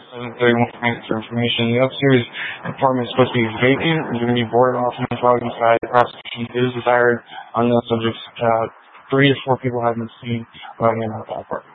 731 for information. The upstairs apartment is supposed to be vacant. It's going to be boarded off and dog inside. Prosecution is desired on the subjects. 3 to 4 people have been seen running in that apartment.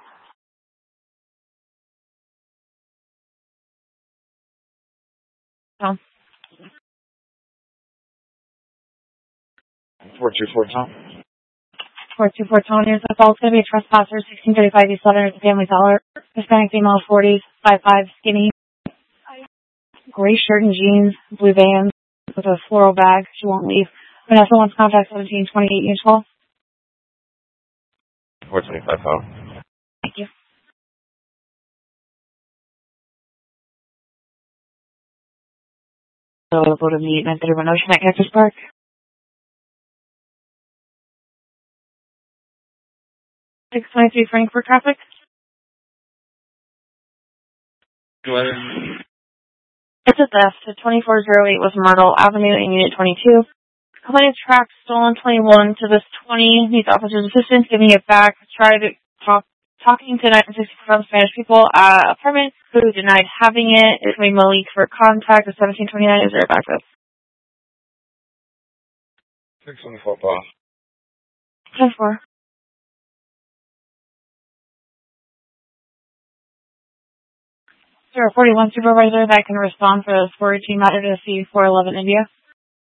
424 Tom. 424 Tony. There's a fault. It's going to be a trespasser. 1635 East Southern at the Family Dollar. Hispanic female, 40, 5'5", skinny. Gray shirt and jeans, blue Vans with a floral bag. She won't leave. Vanessa wants contact 1728 Unit 12. 425 Tom. Thank you. Available to meet 931 Ocean at Cactus Park. 623 Frankfurt traffic. Go ahead. It's a theft at 2408 West Myrtle Avenue in Unit 22. Complainant tracked stolen 21 to this 20. Needs officer's assistance giving it back. Tried talking to 965 Spanish people at apartment who denied having it. It's made Malik for contact at 1729. Is there a backup? 624 boss. 10-4. There are 41 supervisor that can respond for the 418 matter to C411 India.